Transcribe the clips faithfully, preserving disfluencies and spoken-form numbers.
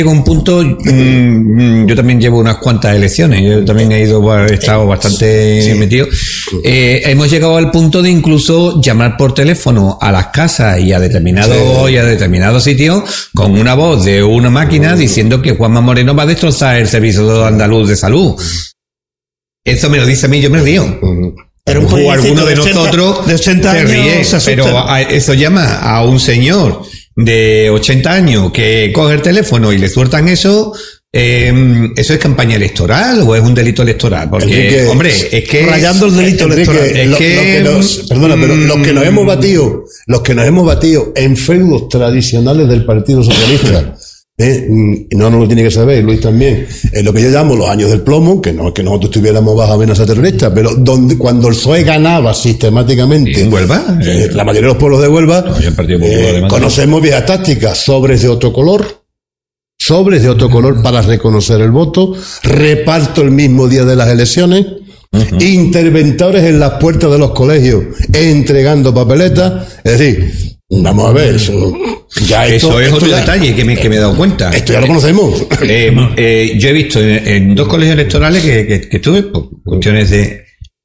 Llega un punto, mmm, yo también llevo unas cuantas elecciones, yo también he ido, he estado bastante sí. metido. Eh, hemos llegado al punto de incluso llamar por teléfono a las casas y a determinados sí. y a determinados sitios con una voz de una máquina diciendo que Juanma Moreno va a destrozar el servicio andaluz de salud. Eso me lo dice a mí, yo me río. Pero o alguno de, de ochenta, nosotros de ochenta se ríe, pero a, eso llama a un señor de ochenta años que coge el teléfono y le sueltan eso. Eh, ¿Eso es campaña electoral o es un delito electoral? Porque, Enrique, hombre, es que... Rayando el delito Enrique, electoral. Es lo, que, lo que nos, perdona, pero los que nos hemos batido, los que nos hemos batido en feudos tradicionales del Partido Socialista, ¿eh? No, no lo tiene que saber, Luis también, en lo que yo llamo los años del plomo, que no es que nosotros tuviéramos baja amenaza terrorista, pero donde cuando el P S O E ganaba sistemáticamente en Huelva, eh, la mayoría de los pueblos de Huelva, no, eh, conocemos viejas tácticas, sobres de otro color, sobres de otro color para reconocer el voto, reparto el mismo día de las elecciones, uh-huh. interventores en las puertas de los colegios entregando papeletas, es decir, vamos a ver, eso, ya esto, eso es esto otro ya, detalle que me, que me he dado cuenta. Esto ya lo conocemos. Eh, eh, yo he visto en, en dos colegios electorales que, que, que estuve por cuestiones de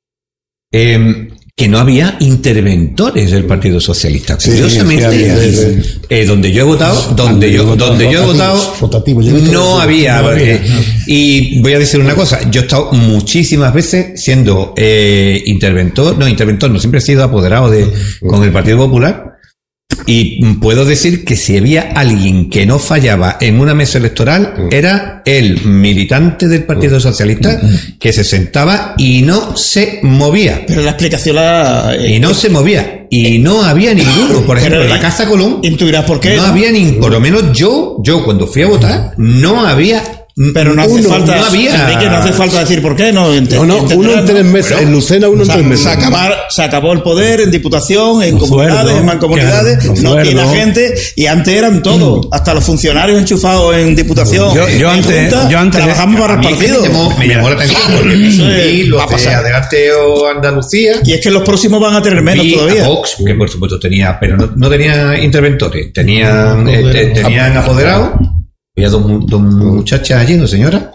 eh, que no había interventores del Partido Socialista. Sí, Curiosamente, sí, sí, sí, sí. Eh, donde yo he votado, donde yo, donde yo he votado, rotativo, yo no había. No había eh, y voy a decir una cosa, yo he estado muchísimas veces siendo eh, interventor, no interventor, no siempre he sido apoderado de con el Partido Popular. Y puedo decir que si había alguien que no fallaba en una mesa electoral, era el militante del Partido Socialista que se sentaba y no se movía. Pero la explicación la... Y no se movía. Y no había ninguno. Por ejemplo, en la Casa Colón... Intuirás por qué. No, ¿no? había ni... Por lo menos yo, yo cuando fui a votar, no había... Pero no hace uno, falta, no había. Enrique, no hace falta decir por qué, no. No, no, uno en tres meses, bueno, en Lucena uno en tres meses. Se, acabar, se acabó el poder en diputación, en los comunidades, sueldo, en mancomunidades, claro, no tiene gente, y antes eran todos, mm. hasta los funcionarios enchufados en diputación. Yo, yo en antes, junta, yo antes trabajamos para el partido. Me llamó, me llamó la atención porque eso es lo de Adelanteo Andalucía. Y es que los próximos van a tener menos y todavía. A Vox, que por supuesto tenía, pero no, no tenía interventores, tenían, eh, tenían apoderados. Había dos, dos muchachas allí, dos señoras.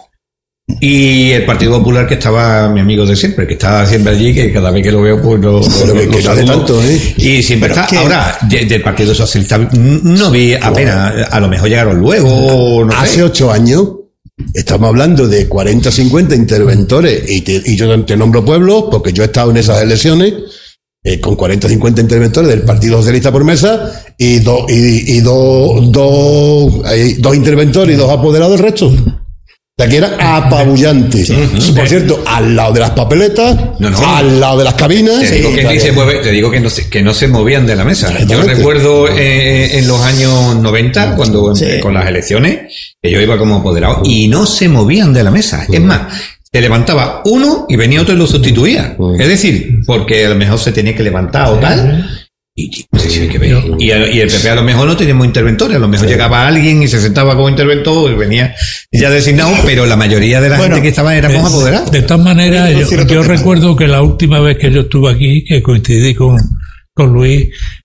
Y el Partido Popular, que estaba mi amigo de siempre, que estaba siempre allí, que cada vez que lo veo, pues lo, lo, que, lo que sabe tanto, ¿eh? Y siempre Pero está. que... Ahora, de, del Partido Socialista no vi apenas, a lo mejor llegaron luego, no Hace sé. ocho años, estamos hablando de cuarenta, cincuenta interventores, y, te, y yo te nombro pueblos, porque yo he estado en esas elecciones, eh, con cuarenta, cincuenta interventores del Partido Socialista por mesa, y dos, y, y dos, dos, eh, dos interventores y dos apoderados del resto. O sea, que era apabullante. Sí, sí. Por cierto, al lado de las papeletas, no, no. al lado de las cabinas. Te digo, sí, que, claro. se mueve, te digo que, no se, que no se movían de la mesa. Yo recuerdo eh, en los años noventa, cuando sí. con las elecciones, que yo iba como apoderado, y no se movían de la mesa. Sí. Es más, se levantaba uno y venía otro y lo sustituía. Sí. Es decir, porque a lo mejor se tenía que levantar o tal. Y, pues, sí, que ver. y, y el P P a lo mejor no teníamos interventores, a lo mejor sí. llegaba alguien y se sentaba como interventor y venía ya designado, pero la mayoría de la bueno, gente que estaba éramos es, apoderados. De todas maneras, yo, yo recuerdo que la última vez que yo estuve aquí, que coincidí con, con Luis,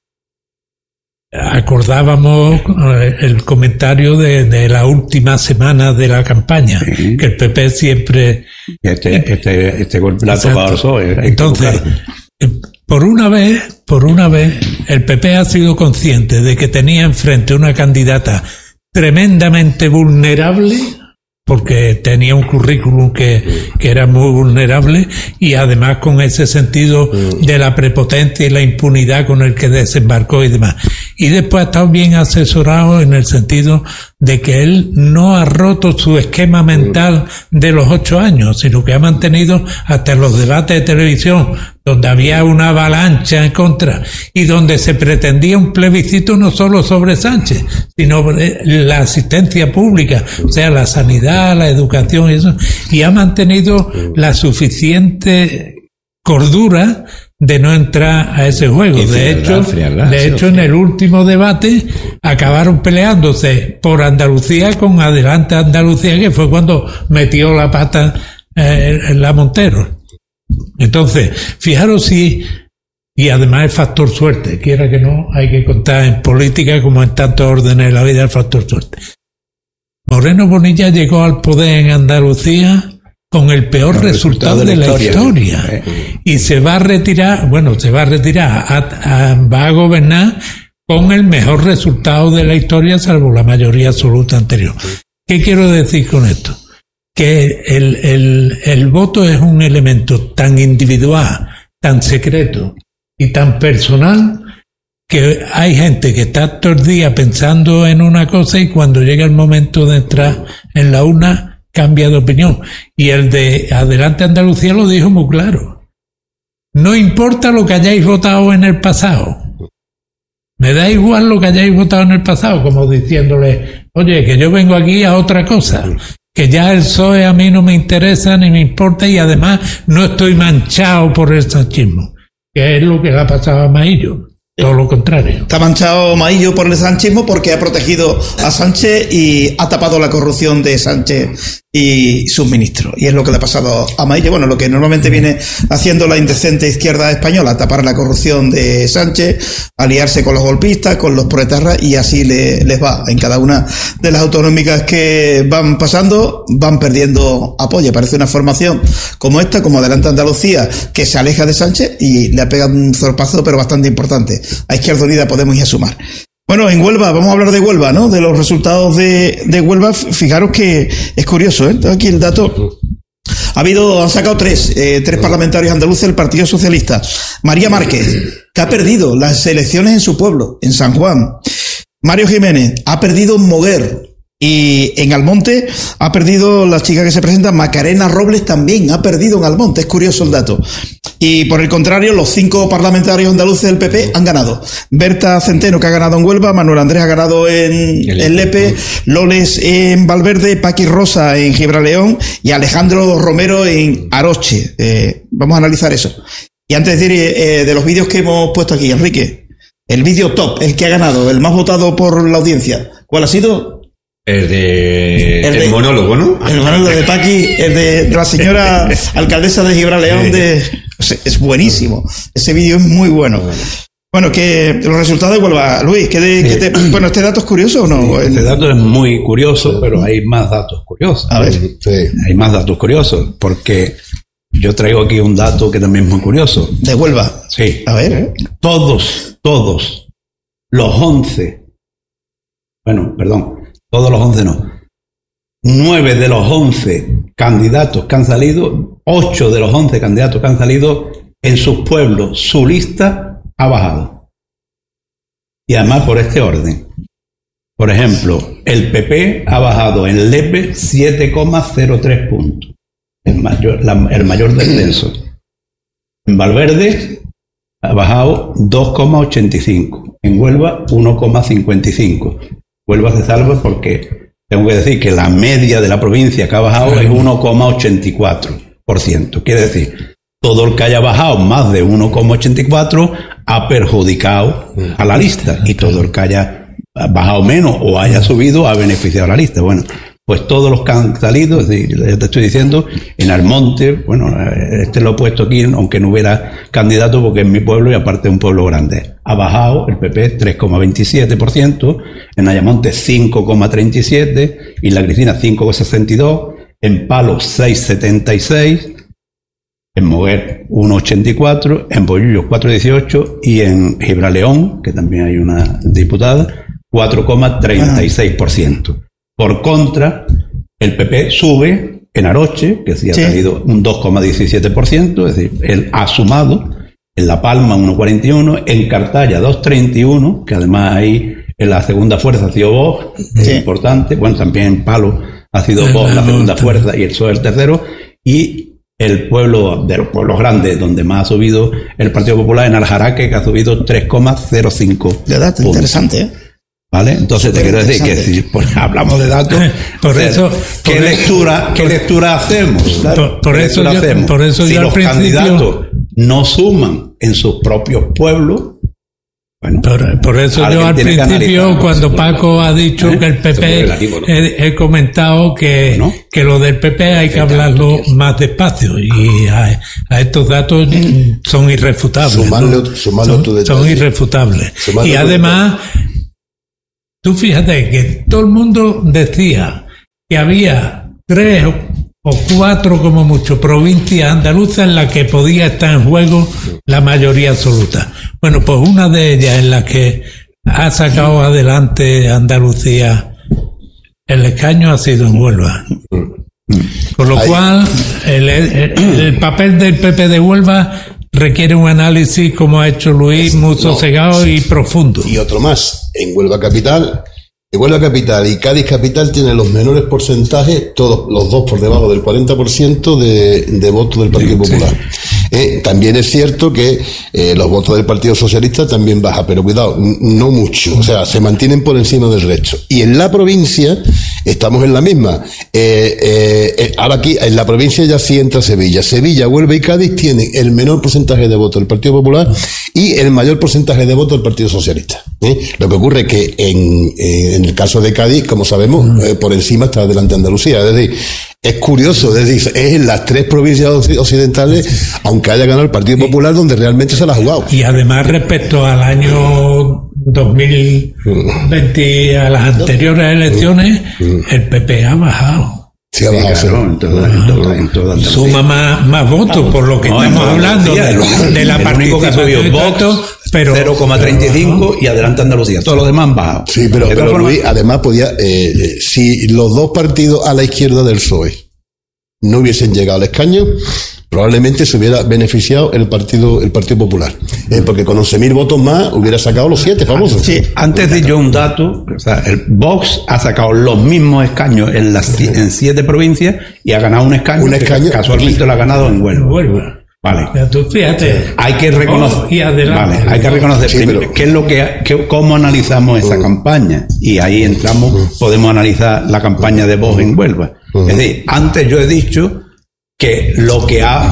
acordábamos el comentario de, de la última semana de la campaña, sí. que el P P siempre... Este, este, este golpe la ha tocado al P S O E. Entonces... Por una vez, por una vez, el P P ha sido consciente de que tenía enfrente una candidata tremendamente vulnerable, porque tenía un currículum que, que era muy vulnerable, y además con ese sentido de la prepotencia y la impunidad con el que desembarcó y demás. Y después ha estado bien asesorado en el sentido de que él no ha roto su esquema mental de los ocho años, sino que ha mantenido hasta los debates de televisión, donde había una avalancha en contra y donde se pretendía un plebiscito no solo sobre Sánchez, sino la asistencia pública, o sea, la sanidad, la educación y eso, y ha mantenido la suficiente cordura de no entrar a ese juego. De hecho, de hecho en el último debate acabaron peleándose por Andalucía con Adelante Andalucía, que fue cuando metió la pata eh, en la Montero. Entonces, fijaros si, y además es factor suerte, quiera que no, hay que contar en política como en tantos órdenes de la vida el factor suerte. Moreno Bonilla llegó al poder en Andalucía con el peor resultado, resultado de la historia, historia. Eh. y se va a retirar, bueno, se va a retirar, a, a, va a gobernar con el mejor resultado de la historia, salvo la mayoría absoluta anterior. ¿Qué quiero decir con esto? Que el, el, el voto es un elemento tan individual, tan secreto y tan personal, que hay gente que está todo el día pensando en una cosa y cuando llega el momento de entrar en la urna cambia de opinión. Y el de Adelante Andalucía lo dijo muy claro. No importa lo que hayáis votado en el pasado. Me da igual lo que hayáis votado en el pasado, como diciéndole, oye, que yo vengo aquí a otra cosa, que ya el P S O E a mí no me interesa ni me importa y además no estoy manchado por el sanchismo, que es lo que le ha pasado a Maillo. Todo lo contrario. Está manchado Maillo por el sanchismo porque ha protegido a Sánchez y ha tapado la corrupción de Sánchez y sus ministros. Y es lo que le ha pasado a Maillo. Bueno, lo que normalmente viene haciendo la indecente izquierda española, tapar la corrupción de Sánchez, aliarse con los golpistas, con los proetarras, y así le, les va. En cada una de las autonómicas que van pasando, van perdiendo apoyo. Parece una formación como esta, como Adelante Andalucía, que se aleja de Sánchez y le ha pegado un zorpazo, pero bastante importante a Izquierda Unida, Podemos y a Sumar. Bueno, en Huelva, vamos a hablar de Huelva, ¿no? De los resultados de, de Huelva. Fijaros que es curioso, ¿eh? Tengo aquí el dato. Ha habido, han sacado tres, eh, tres parlamentarios andaluces del Partido Socialista. María Márquez, que ha perdido las elecciones en su pueblo, en San Juan. Mario Jiménez, ha perdido en Moguer. Y en Almonte ha perdido la chica que se presenta, Macarena Robles, también ha perdido en Almonte. Es curioso el dato. Y por el contrario, los cinco parlamentarios andaluces del P P han ganado. Berta Centeno, que ha ganado en Huelva, Manuel Andrés ha ganado en, en Lepe, Loles en Valverde, Paqui Rosa en Gibraleón y Alejandro Romero en Aroche. Eh, vamos a analizar eso. Y antes de decir eh, de los vídeos que hemos puesto aquí, Enrique, el vídeo top, el que ha ganado, el más votado por la audiencia, ¿cuál ha sido? El de... El, de, el monólogo, ¿no? El monólogo de Paqui, el de, de la señora alcaldesa de Gibraleón, de... Es buenísimo. Ese vídeo es muy bueno. Bueno, que los resultados de Huelva, Luis, ¿qué de, qué te, bueno, ¿este dato es curioso o no? Sí, este dato es muy curioso, pero hay más datos curiosos. A ver. Sí. Hay más datos curiosos, porque yo traigo aquí un dato que también es muy curioso. ¿De Huelva? Sí. A ver. Todos, todos, los once, bueno, perdón, todos los once no. Nueve de los once candidatos que han salido, ocho de los once candidatos que han salido, en sus pueblos, su lista ha bajado. Y además por este orden. Por ejemplo, el P P ha bajado en Lepe siete coma cero tres puntos. El mayor, la, el mayor descenso. En Valverde ha bajado dos coma ochenta y cinco. En Huelva, uno coma cincuenta y cinco. Huelva se salva porque tengo que decir que la media de la provincia que ha bajado es uno coma ochenta y cuatro por ciento. Quiere decir, todo el que haya bajado más de uno coma ochenta y cuatro ha perjudicado a la lista, y todo el que haya bajado menos o haya subido ha beneficiado a la lista. Bueno, pues todos los que han salido, es decir, te estoy diciendo, en Almonte, bueno, este lo he puesto aquí, aunque no hubiera candidato porque es mi pueblo y aparte es un pueblo grande. Ha bajado el P P tres coma veintisiete por ciento, en Ayamonte cinco coma treinta y siete por ciento y la Cristina cinco coma sesenta y dos por ciento, en Palo seis coma setenta y seis por ciento, en Moguer uno coma ochenta y cuatro por ciento, en Bollullo cuatro coma dieciocho por ciento y en Gibraleón, que también hay una diputada, cuatro coma treinta y seis por ciento. Por contra, el P P sube en Aroche, que sí ha salido un dos coma diecisiete por ciento, es decir, él ha sumado, en La Palma uno coma cuarenta y uno por ciento, en Cartaya dos coma treinta y uno por ciento, que además ahí en la segunda fuerza ha sido Vox, es importante, bueno, también en Palo ha sido Vox la segunda fuerza y el P S O E el tercero, y el pueblo de los pueblos grandes donde más ha subido el Partido Popular, en Aljaraque, que ha subido tres coma cero cinco de datos, interesante, ¿eh? ¿Vale? Entonces te quiero decir que si pues, hablamos de datos, por eso, ¿qué por lectura, qué lectura hacemos? Por, por eso yo, hacemos? Por eso si yo los al candidatos no suman en sus propios pueblos. Bueno, por, por eso yo al principio, cuando Paco ha dicho ¿eh? que el P P, relativo, ¿no? he, he comentado que, ¿no? que lo del P P hay que hablarlo más despacio, y a, a estos datos son irrefutables. Sumarlo, ¿no? sumarlo son, son irrefutables. Sumarlo y además, tú fíjate que todo el mundo decía que había tres o cuatro como mucho provincias andaluzas en las que podía estar en juego la mayoría absoluta. Bueno, pues una de ellas en las que ha sacado adelante Andalucía el escaño ha sido en Huelva. Con lo Ahí. cual el, el, el papel del P P de Huelva requiere un análisis, como ha hecho Luis, muy sosegado no, y profundo. Y otro más, en Huelva Capital, en Huelva Capital y Cádiz Capital tienen los menores porcentajes, todos los dos por debajo del cuarenta por ciento de, de votos del Partido sí, Popular. Sí. Eh, también es cierto que eh, los votos del Partido Socialista también bajan, pero cuidado, no mucho, o sea, se mantienen por encima del resto. Y en la provincia estamos en la misma. Eh, eh, ahora aquí, en la provincia ya sí entra Sevilla. Sevilla, Huelva y Cádiz tienen el menor porcentaje de votos del Partido Popular y el mayor porcentaje de votos del Partido Socialista. ¿eh? Lo que ocurre es que en, en el caso de Cádiz, como sabemos, eh, por encima está delante Andalucía. Es decir, es curioso, es decir, es en las tres provincias occidentales, aunque haya ganado el Partido Popular, donde realmente se la ha jugado. Y además, respecto al año dos mil veinte, a las anteriores elecciones, el P P ha bajado. Sí, ha bajado. Sí, claro, en toda, en toda, en toda Suma más, más votos, por lo que no, estamos hablando de, de la participación de votos, pero cero coma treinta y cinco y adelante Andalucía. Todos los demás han bajado. Sí, pero, pero forma, Luis, además podía, eh, si los dos partidos a la izquierda del P S O E no hubiesen llegado al escaño, probablemente se hubiera beneficiado el partido el Partido Popular, eh, porque con once mil votos más hubiera sacado los siete famosos. Sí, antes de yo un dato, o sea, el Vox ha sacado los mismos escaños en las en siete provincias y ha ganado un escaño, un escaño que casualmente aquí lo ha ganado en Huelva. Huelva. Vale. Ya tú fíjate. Hay que reconocer. Oh, y vale, hay que reconocer sí, primero, pero, qué es lo que, que cómo analizamos esa uh, campaña, y ahí entramos, uh, podemos analizar la campaña de Vox en Huelva. Uh, es decir, antes yo he dicho que lo que ha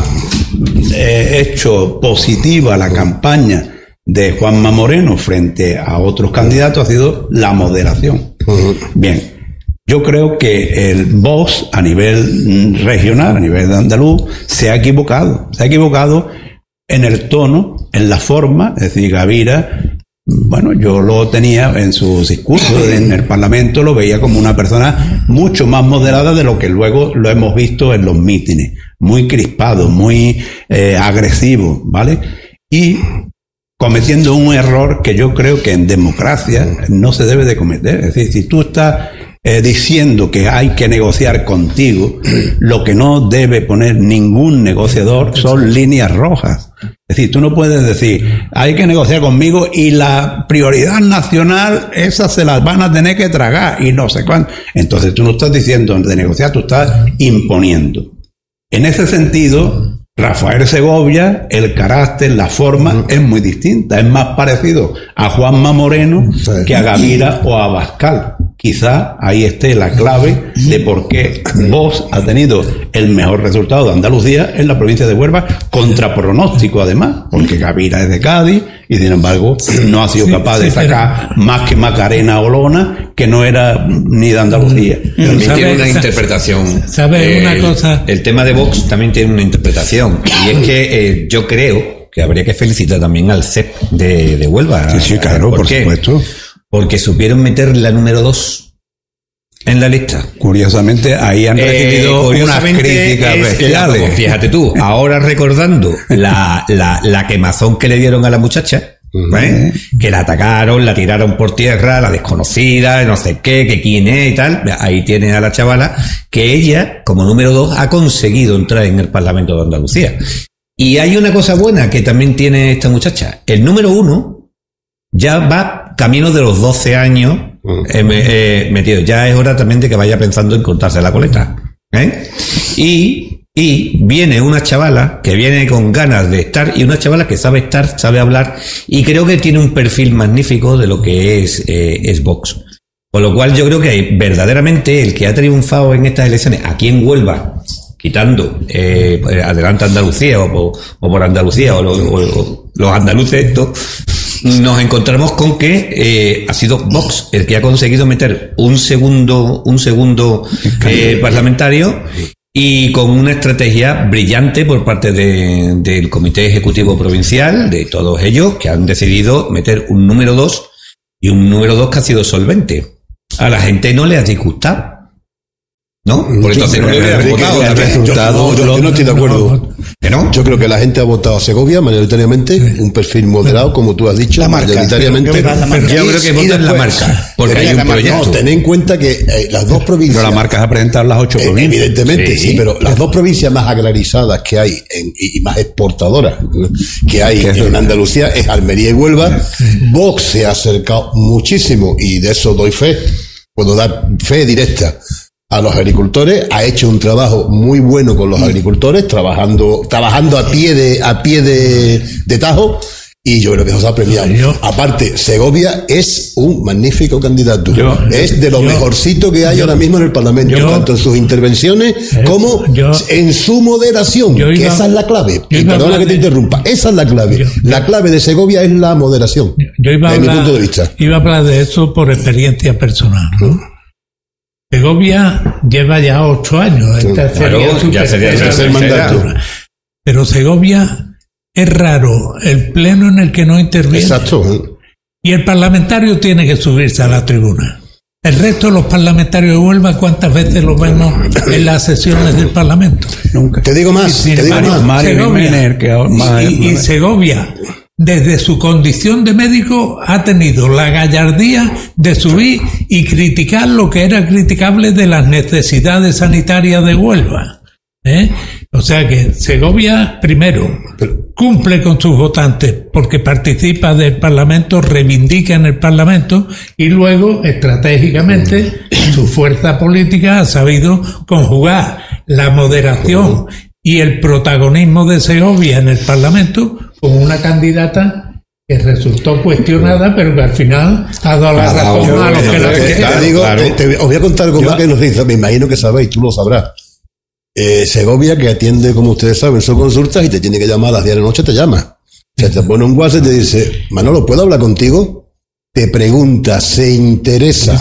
eh, hecho positiva la campaña de Juanma Moreno frente a otros candidatos ha sido la moderación. Uh-huh. Bien, yo creo que el Vox a nivel regional, a nivel de andaluz, se ha equivocado. Se ha equivocado en el tono, en la forma. Es decir, Gavira, bueno, yo lo tenía en sus discursos en el Parlamento, lo veía como una persona mucho más moderada de lo que luego lo hemos visto en los mítines. Muy crispado, muy eh, agresivo, ¿vale? Y cometiendo un error que yo creo que en democracia no se debe de cometer. Es decir, si tú estás eh, diciendo que hay que negociar contigo, lo que no debe poner ningún negociador son líneas rojas. Es decir, tú no puedes decir, hay que negociar conmigo y la prioridad nacional, esas se las van a tener que tragar y no sé cuánto. Entonces tú no estás diciendo de negociar, tú estás imponiendo. En ese sentido, Rafael Segovia, el carácter, la forma es muy distinta. Es más parecido a Juanma Moreno que a Gavira o a Abascal. Quizá ahí esté la clave de por qué Vox ha tenido el mejor resultado de Andalucía en la provincia de Huelva, contra pronóstico además, porque Gavira es de Cádiz y sin embargo no ha sido capaz de sacar más que Macarena Olona, que no era ni de Andalucía. También tiene una interpretación. ¿Sabes una cosa? El tema de Vox también tiene una interpretación, y es que eh, yo creo que habría que felicitar también al C E P de, de Huelva. Sí, sí, claro, ¿por, por supuesto. Porque supieron meter la número dos en la lista. Curiosamente, ahí han recibido eh, unas críticas bestiales. Pues fíjate tú, ahora recordando la, la, la quemazón que le dieron a la muchacha, ¿eh? Que la atacaron, la tiraron por tierra, la desconocida, no sé qué, que quién es y tal. Ahí tiene a la chavala, que ella, como número dos, ha conseguido entrar en el Parlamento de Andalucía. Y hay una cosa buena que también tiene esta muchacha. El número uno ya va camino de los doce años eh, eh, metido. Ya es hora también de que vaya pensando en cortarse la coleta. ¿eh? Y, y viene una chavala que viene con ganas de estar, y una chavala que sabe estar, sabe hablar, y creo que tiene un perfil magnífico de lo que es, eh, es Vox. Con lo cual yo creo que verdaderamente el que ha triunfado en estas elecciones aquí en Huelva, quitando eh, adelante Andalucía o, o, o por Andalucía o, lo, o, o los andaluces estos, nos encontramos con que eh, ha sido Vox el que ha conseguido meter un segundo un segundo eh, parlamentario, y con una estrategia brillante por parte de, del Comité Ejecutivo Provincial, de todos ellos, que han decidido meter un número dos, y un número dos que ha sido solvente. A la gente no le ha disgustado. ¿No? Por entonces no le hubieran votado. El resultado, yo, yo, yo no estoy de acuerdo. ¿Que no? Yo creo que la gente ha votado a Segovia mayoritariamente, un perfil moderado, como tú has dicho, la marca, mayoritariamente. Creo que la marca. Yo creo que votan la marca, porque hay un proyecto. No, ten en cuenta que eh, las dos provincias... Pero la marca es a presentar las ocho eh, provincias. Evidentemente, sí, sí, pero las dos provincias más agrarizadas que hay en, y, y más exportadoras que hay en Andalucía es Almería y Huelva. Vox se ha acercado muchísimo, y de eso doy fe, puedo dar fe directa a los agricultores, ha hecho un trabajo muy bueno con los agricultores, trabajando, trabajando a pie de, a pie de, de tajo, y yo creo que eso se ha premiado. Yo, Aparte, Segovia es un magnífico candidato. Yo, es de lo yo, mejorcito que hay yo, ahora mismo en el Parlamento, yo, tanto en sus intervenciones eh, como yo, en su moderación, que iba, esa es la clave. Y perdona que te interrumpa, esa es la clave. Yo, la clave de Segovia es la moderación, yo iba desde hablar, mi punto de vista. Iba a hablar de eso por experiencia personal, ¿no? Segovia lleva ya ocho años. Sí, esta claro, sería su ya sería el tercer mandato. Pero Segovia es raro el pleno en el que no interviene. Exacto. Y el parlamentario tiene que subirse a la tribuna. El resto de los parlamentarios de Huelva, ¿cuántas veces los vemos en las sesiones del Parlamento? Nunca. Te digo más. Y, te digo Mario, más. Segovia, que más y, y, y Segovia, desde su condición de médico, ha tenido la gallardía de subir y criticar lo que era criticable de las necesidades sanitarias de Huelva. ¿Eh? O sea que Segovia, primero, cumple con sus votantes porque participa del Parlamento, reivindica en el Parlamento, y luego, estratégicamente, su fuerza política ha sabido conjugar la moderación y el protagonismo de Segovia en el Parlamento con una candidata que resultó cuestionada, pero que al final ha dado la razón a los que la querían. Te digo, te, te, os voy a contar algo más que nos dice, me imagino que sabéis, tú lo sabrás. Eh, Segovia, que atiende, como ustedes saben, sus consultas, y te tiene que llamar a las diez de la noche, te llama. O sea, te pone un WhatsApp y te dice, Manolo, ¿puedo hablar contigo? Te pregunta, se interesa.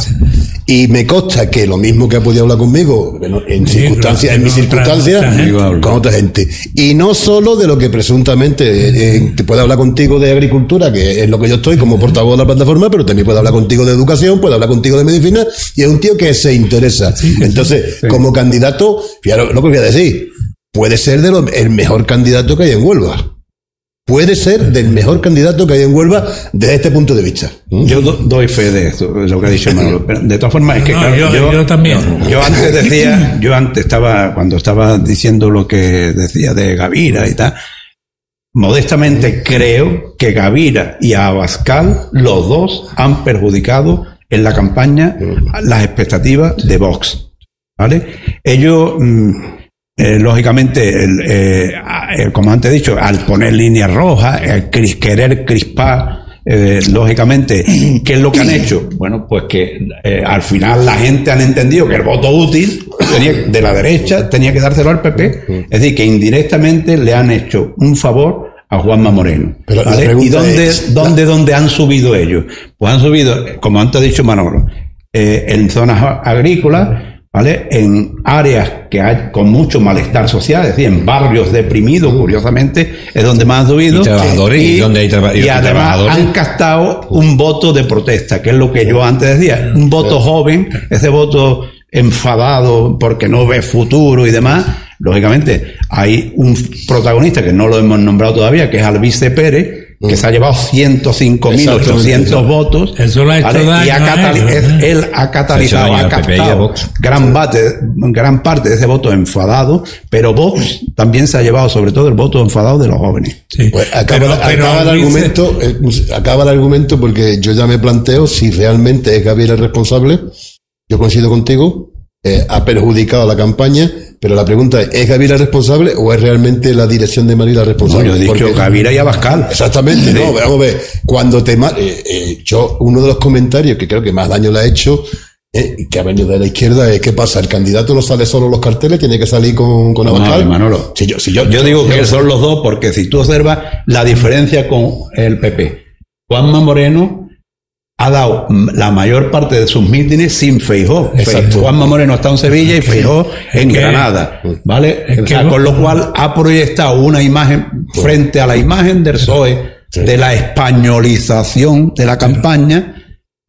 Y me consta que lo mismo que ha podido hablar conmigo, en circunstancias, en mis circunstancias, con otra gente. Y no solo de lo que presuntamente eh, te puede hablar contigo de agricultura, que es lo que yo estoy como portavoz de la plataforma, pero también puede hablar contigo de educación, puede hablar contigo de medicina, y es un tío que se interesa. Entonces, sí, como candidato, fíjate lo que voy a decir, puede ser de lo, el mejor candidato que hay en Huelva. Puede ser del mejor candidato que hay en Huelva desde este punto de vista. Yo do, doy fe de esto, de lo que ha dicho Manolo. Pero de todas formas, es que no, claro, yo, yo, yo también. Yo, yo antes decía, yo antes estaba, cuando estaba diciendo lo que decía de Gavira y tal, modestamente creo que Gavira y Abascal, los dos, han perjudicado en la campaña las expectativas de Vox. ¿Vale? Ellos... Mmm, Eh, lógicamente, el, eh, eh, como antes he dicho, al poner líneas rojas, el cris, querer crispar, eh, lógicamente, ¿qué es lo que han hecho? Bueno, pues que eh, al final la gente han entendido que el voto útil tenía, de la derecha tenía que dárselo al P P, es decir, que indirectamente le han hecho un favor a Juanma Moreno. Pero ¿vale? ¿Y dónde, es, dónde, la... dónde han subido ellos? Pues han subido, como antes ha dicho Manolo, eh, en zonas agrícolas, ¿vale? En áreas que hay con mucho malestar social, es decir, en barrios deprimidos, curiosamente, es donde más han subido. Y trabajadores, y, y donde hay traba- y, y además han captado un voto de protesta, que es lo que yo antes decía, un voto joven, ese voto enfadado porque no ve futuro y demás. Lógicamente, hay un protagonista que no lo hemos nombrado todavía, que es Albice Pérez, que se ha llevado ciento cinco mil ochocientos votos. Eso lo ha hecho ¿vale? daño, Y ha catali- ¿eh? es, él ha catalizado, ha captado gran, bate, gran parte de ese voto enfadado, pero Vox también se ha llevado sobre todo el voto enfadado de los jóvenes. Sí. Pues acaba, pero, acaba pero, el argumento, eh, acaba el argumento porque yo ya me planteo si realmente es Gabriel el responsable. Yo coincido contigo. Eh, ha perjudicado la campaña, pero la pregunta es, ¿es Gavira responsable o es realmente la dirección de Madrid la responsable? No, yo he dicho Porque, Gavira y Abascal. Exactamente, sí. No, vamos a ver, cuando te... Eh, eh, yo, uno de los comentarios que creo que más daño le ha hecho, eh, que ha venido de la izquierda, es ¿qué pasa? El candidato no sale solo en los carteles, tiene que salir con, con Abascal. No, Manolo. Si yo, si yo, yo digo yo, que yo, son los dos, porque si tú observas la diferencia con el P P, Juanma Moreno ha dado la mayor parte de sus mítines sin Feijóo. Exacto. Juanma Moreno está en Sevilla y Feijóo en que, Granada, ¿vale? Es o sea, que, con lo cual ha proyectado una imagen frente a la imagen del P S O E, sí, de la españolización de la campaña,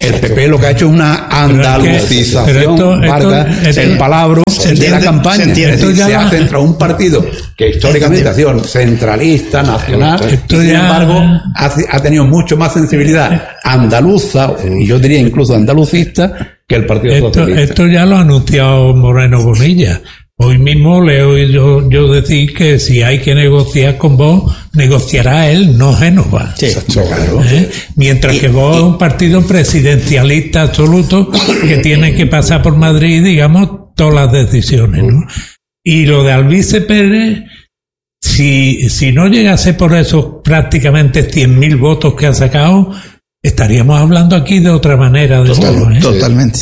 El P P lo que ha hecho es una andalucización, pero esto- esto- Vargas, esto- el palabro se de entiende, la campaña. se entiende. Es decir, Esto se ya- ha centrado un partido que históricamente ha sido centralista, nacional, Esto y sin ya- embargo ha, ha tenido mucho más sensibilidad andaluza, y yo diría incluso andalucista, que el Partido Esto, Socialista. esto ya lo ha anunciado Moreno Bonilla. Hoy mismo le he oído yo decir que si hay que negociar con Vox, negociará él, no Génova. Sí, Claro. ¿Eh? Mientras que Vox es un partido presidencialista absoluto que tiene que pasar por Madrid, digamos, todas las decisiones, ¿no? Y lo de Albice Pérez, si, si no llegase por esos prácticamente cien mil votos que ha sacado, estaríamos hablando aquí de otra manera de todo, ¿eh? totalmente.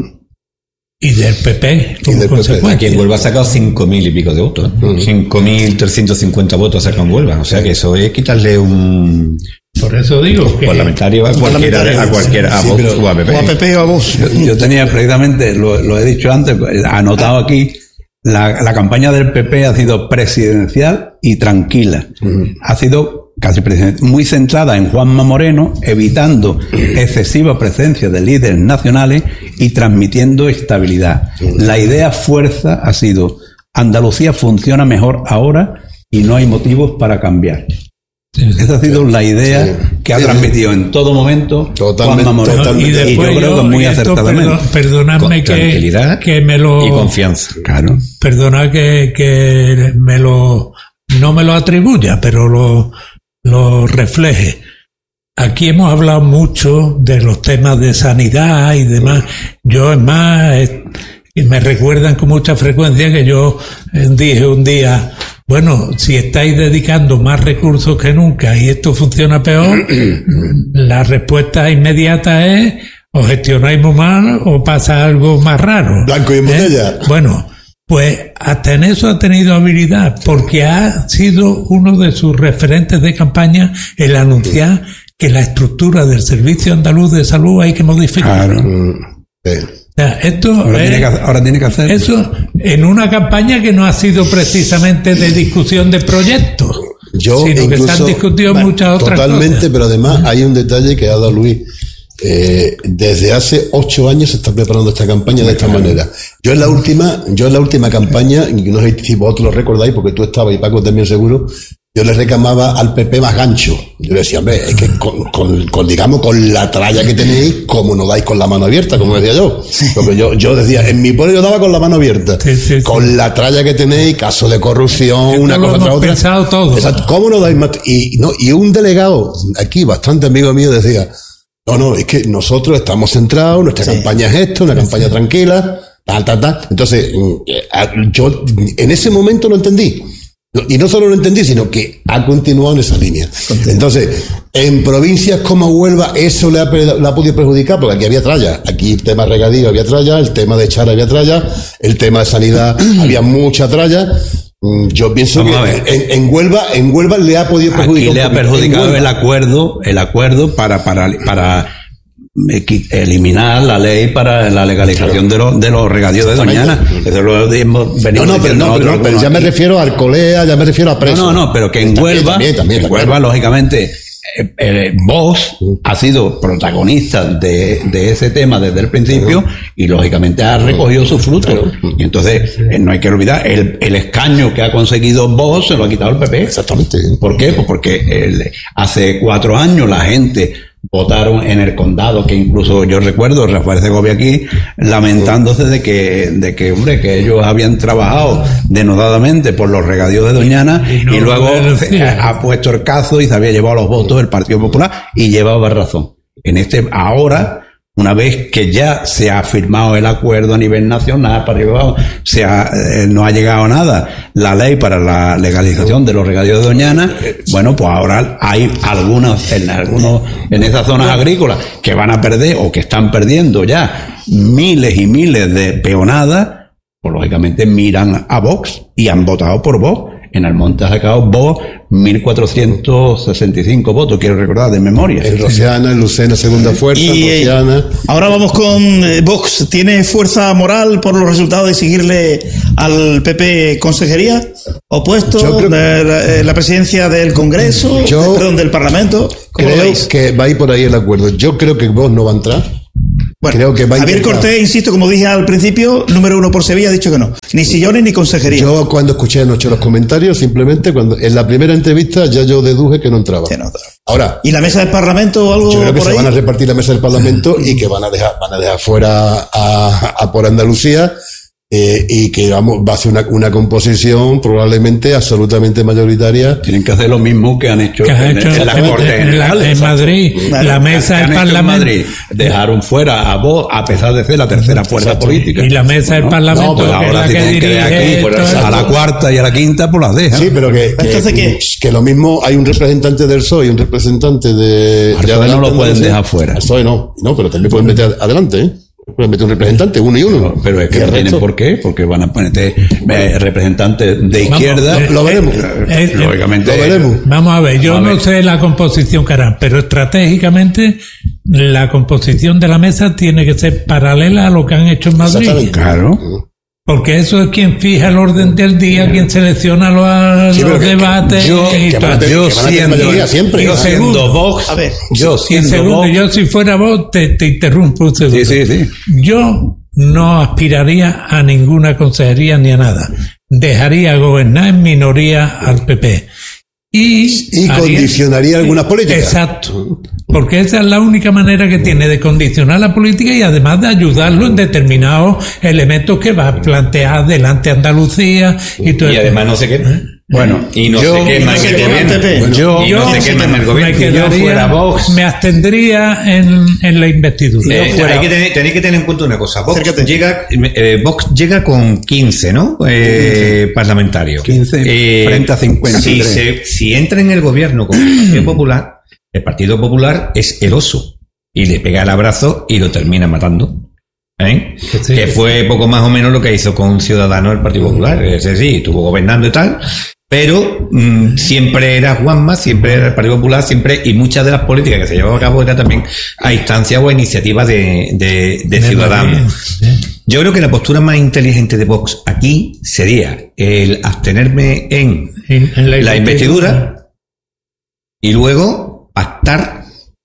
Y del P P, como Y del P P. consecuencia. Aquí en Huelva ha sacado cinco mil y pico de votos. cinco mil trescientos cincuenta votos ha sacado en Huelva. O sea que eso es quitarle un Por eso digo que parlamentario a cualquiera, de- a cualquiera, a Sí, Vox pero- o a P P. O a P P o a Vox. Yo, yo tenía precisamente, lo, lo he dicho antes, anotado aquí, la, la campaña del P P ha sido presidencial y tranquila. Ha sido casi presidencial, muy centrada en Juanma Moreno, evitando excesiva presencia de líderes nacionales y transmitiendo estabilidad. La idea fuerza ha sido: Andalucía funciona mejor ahora y no hay motivos para cambiar. Esa ha sido la idea Sí. que ha Sí, sí. transmitido en todo momento Totalmente, Juanma Moreno. totalmente. y Y yo después creo que yo- muy y esto, acertadamente. perdón- perdonadme Con que, tranquilidad que me lo y confianza. Claro. perdona que, que me lo no me lo atribuya, pero lo, lo refleje. Aquí hemos hablado mucho de los temas de sanidad y demás. Yo, es más, eh, y me recuerdan con mucha frecuencia que yo eh, dije un día: bueno, si estáis dedicando más recursos que nunca y esto funciona peor, la respuesta inmediata es: o gestionáis muy mal o pasa algo más raro. Blanco y en botella. Bueno, pues hasta en eso ha tenido habilidad, porque ha sido uno de sus referentes de campaña el anunciar que la estructura del Servicio Andaluz de Salud hay que modificar. Claro. Sí. O sea, esto Ahora, es- tiene que, hacer- ahora tiene que hacer. eso en una campaña que no ha sido precisamente de discusión de proyectos, Yo sino que se incluso, han discutido bueno, muchas otras totalmente, cosas. pero además hay un detalle que ha dado Luis. Eh, desde hace ocho años se está preparando esta campaña de esta manera. Yo en la última, yo en la última campaña, y no sé si vosotros lo recordáis, porque tú estabas y Paco también seguro, yo le reclamaba al P P más gancho. Yo le decía: hombre, es que con, con, con, digamos, con la tralla que tenéis, como no dais con la mano abierta, como decía yo. Porque yo, yo decía, en mi pueblo yo daba con la mano abierta. Sí, sí, sí. Con la tralla que tenéis, caso de corrupción, Esto una lo cosa tras hemos otra. pensado todos. Exacto. ¿Cómo no dais más? Y, no, y un delegado aquí, bastante amigo mío, decía: no, no, es que nosotros estamos centrados, nuestra Sí. campaña es esto, una campaña tranquila, tal, tal, tal. Entonces, mm, eh, yo en ese momento lo entendí. Y no solo lo entendí, sino que ha continuado en esa línea. Entonces, en provincias como Huelva, eso le ha, pre- le ha podido perjudicar, porque aquí había tralla. Aquí el tema regadío había tralla, el tema de echar había tralla, el tema de sanidad había mucha tralla. Mm, Yo pienso Vamos a que ver. en, en Huelva, en Huelva le ha podido perjudicar. Aquí un le ha poquito. En perjudicado Huelva. el acuerdo, el acuerdo para, para, para equi- eliminar la ley para la legalización de los, de los regadíos de Doñana. Eso lo hemos venido No, no, pero, diciendo no, pero, nosotros no, pero ya me aquí. refiero a Alcolea, ya me refiero a No, Preso. no, no, pero que en También, Huelva, también, también, en está Huelva, claro. lógicamente, eh, eh, Vox ha sido protagonista de, de ese tema desde el principio y lógicamente ha recogido sus frutos. Y entonces, eh, no hay que olvidar, el, el escaño que ha conseguido Vox se lo ha quitado el P P. Exactamente. ¿Por qué? Pues porque el- hace cuatro años la gente votaron en el condado, que incluso yo recuerdo Rafael Segovia aquí lamentándose de que, de que, hombre, que ellos habían trabajado denodadamente por los regadíos de Doñana Y y, no luego lo decía. ha, ha puesto el cazo y se había llevado los votos del Partido Popular y llevaba razón. En este, ahora, una vez que ya se ha firmado el acuerdo a nivel nacional, para llevar, se ha, eh, no ha llegado a nada la ley para la legalización de los regadíos de Doñana, bueno, pues ahora hay algunos, en algunos, en esas zonas agrícolas que van a perder o que están perdiendo ya miles y miles de peonadas, pues lógicamente miran a Vox y han votado por Vox. En Almonte ha sacado Vox mil cuatrocientos sesenta y cinco votos, quiero recordar de memoria. En Rociana, en Lucena, segunda fuerza, Y eh, Rociana. ahora vamos con eh, Vox. ¿Tiene fuerza moral por los resultados de seguirle al P P consejería o puesto Yo creo- de la, eh, la presidencia del Congreso, Yo de- perdón, del Parlamento? ¿Cómo lo Creo veis? que va a ir por ahí el acuerdo. Yo creo que Vox no va a entrar. Bueno, creo que va a Javier intentar. Cortés, insisto, como dije al principio, número uno por Sevilla, ha dicho que no. Ni sillones ni consejería. Yo cuando escuché anoche los comentarios, simplemente cuando en la primera entrevista ya yo deduje que no entraba. Que no. Ahora, ¿Y la mesa del Parlamento o algo yo creo que por se ahí? van a repartir la mesa del Parlamento y que van a dejar, van a dejar fuera a, a por Andalucía, eh, y que vamos, va a ser una, una composición probablemente absolutamente mayoritaria. Tienen que hacer lo mismo que han hecho, Que ha en, hecho en las en, Cortes en la- Generales. en Madrid, Claro. la Que mesa han del hecho en Parlamento. Madrid. Dejaron fuera a Vox, a pesar de ser la tercera fuerza política. Y la mesa del Bueno, Parlamento, no, pues que es ahora la si que tienen que dejar dirige aquí, todo a la esto. cuarta y a la quinta, pues las dejan. Sí, pero que, que, ¿Entonces qué? que lo mismo hay un representante del P S O E y un representante de... Al de P S O E no lo Adelante pueden Andalucía. dejar fuera. Al P S O E no, no, pero también pueden meter adelante, ¿eh? Pueden meter un representante, uno y uno. No, pero es que Y el no tienen resto- por qué, porque van a poner eh, representantes de izquierda. eh, Lo veremos. eh, eh, Lógicamente. Lo veremos. Vamos a ver, yo Vamos a no ver. sé la composición que harán, pero estratégicamente la composición de la mesa tiene que ser paralela a lo que han hecho en Madrid. Exactamente. Claro. Porque eso es quien fija el orden del día, quien selecciona los, Sí, pero los que- que debates. Yo, y que todo. van a tener- yo que van a tener siendo, mayoría siempre. yo Y siendo segundo, Vox, a ver, yo Y siendo segundo, Vox, yo si fuera vos, te, te interrumpo un segundo. sí, sí, sí. Yo no aspiraría a ninguna consejería ni a nada. Dejaría gobernar en minoría al P P. Y, Y haría- condicionaría algunas políticas. Exacto. Porque esa es la única manera que tiene de condicionar la política y además de ayudarlo en determinados elementos que va a plantear delante Andalucía y todo Y eso. además no sé qué. Bueno, Y no yo, sé qué más no sé el qué más, gobierno. Pepe. Bueno, yo- y no yo sé qué más en el me gobierno. quedaría, fuera Vox. me abstendría en, en la investidura. Eh, fuera- hay que tener, tenéis que tener en cuenta una cosa. Vox Acércate. llega, eh, Vox llega con quince, ¿no? Eh, parlamentarios. quince frente a cincuenta y Si, tres. se- si entra en el gobierno con el Partido Popular, el Partido Popular es el oso. Y le pega el abrazo y lo termina matando. ¿Eh? Sí. Que fue poco más o menos lo que hizo con Ciudadanos el Partido Popular. Ese sí, estuvo gobernando y tal. Pero mm, siempre era Juanma, siempre era el Partido Popular, siempre, y muchas de las políticas que se llevaban a cabo era también a instancias o a iniciativas de, de, de Ciudadanos. Yo creo que la postura más inteligente de Vox aquí sería el abstenerme en En- en la investidura y luego pactar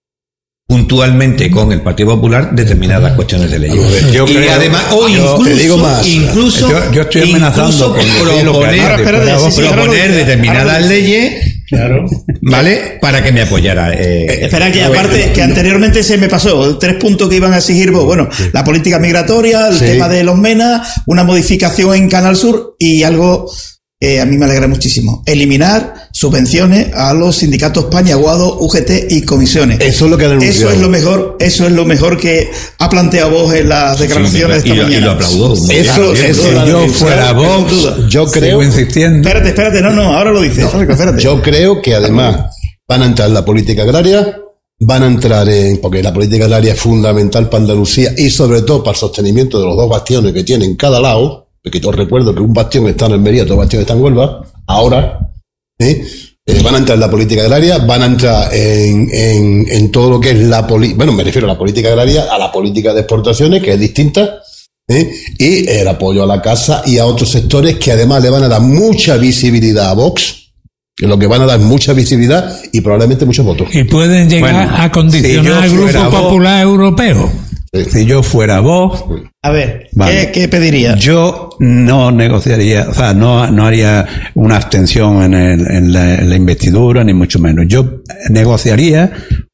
puntualmente con el Partido Popular determinadas cuestiones de ley. Vamos a ver, yo y creo- además, o yo incluso, te digo más. incluso, Yo- yo estoy amenazando incluso con decir lo que proponer, Ahora, espérate, sí, sí, ahora lo proponer dice, determinadas ahora lo dice. leyes, Claro. ¿vale? Para que me apoyara. eh, Espera, que a ver, aparte, que anteriormente se me pasó, tres puntos que iban a exigir vos. Bueno, la política migratoria, el Sí. tema de los MENA, una modificación en Canal Sur y algo que a mí me alegra muchísimo. Eliminar subvenciones a los sindicatos España, Aguado, U G T y comisiones. Eso es lo que han anunciado. Eso es lo mejor, eso es lo mejor que ha planteado vos en las declaraciones sí, de y, esta lo, y mañana. lo aplaudo. Muy Eso- bien. eso Si lo han yo anunciado, fuera sin Vox, duda. Yo creo, sigo insistiendo. Espérate, espérate, no, no, ahora lo dices. Espérate. yo creo que además van a entrar en la política agraria, van a entrar en, porque la política agraria es fundamental para Andalucía y sobre todo para el sostenimiento de los dos bastiones que tiene en cada lado, porque yo recuerdo que un bastión está en Almería, otro bastión está en Huelva, ahora, ¿eh? Eh, van a entrar en la política agraria, van a entrar en, en, en todo lo que es la política, bueno, me refiero a la política agraria, a la política de exportaciones, que es distinta, ¿eh? Y el apoyo a la casa y a otros sectores que además le van a dar mucha visibilidad a Vox, que lo que van a dar es mucha visibilidad y probablemente muchos votos. Y pueden llegar Bueno, a condicionar si yo al fuera Grupo vos- Popular Europeo. Si yo fuera Vox, A ver, Vale. ¿qué, qué pediría? yo no negociaría, o sea, no, no haría una abstención en, el- en la, en la investidura, ni mucho menos. Yo negociaría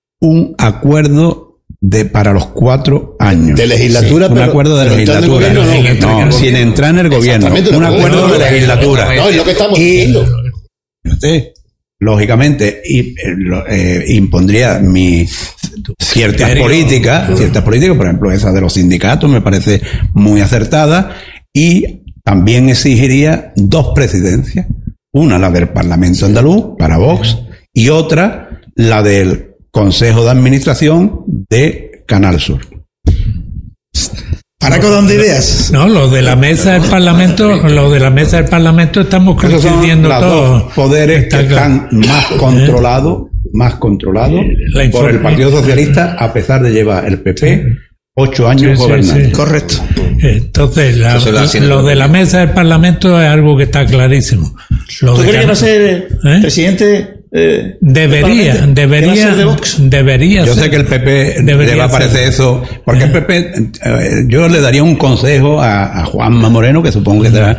un acuerdo de para los cuatro años. De legislatura, un pero- acuerdo de pero entrar en el legislatura. gobierno, no. No, sin entrar en el gobierno. Exactamente, Un no, acuerdo no, de no, legislatura. No, es lo que estamos Y- diciendo. Sí, lógicamente y, eh, lo- eh, impondría mi ciertas criterio. políticas, ciertas políticas, por ejemplo esa de los sindicatos me parece muy acertada y también exigiría dos presidencias, una la del Parlamento andaluz para Vox y otra la del Consejo de Administración de Canal Sur. ¿Para qué dan de ideas? No, lo de la mesa del Parlamento, lo de la mesa del Parlamento estamos Esos son coincidiendo los todos. dos poderes Está que claro. están más controlados, más controlados La por el inform- Partido Socialista, a pesar de llevar el P P ocho años Sí, sí, gobernando. sí. Correcto. Entonces, la- Eso se lo hacen lo en- de la mesa del Parlamento es algo que está clarísimo. Lo ¿Tú de crees que Can- va a ser ¿Eh? presidente Eh, Debería, ¿que va a debería, ser de Vox? debería Yo ser. sé que el P P Debería le va a parecer ser. eso, porque el P P, eh, yo le daría un consejo a, a Juanma Moreno, que supongo que será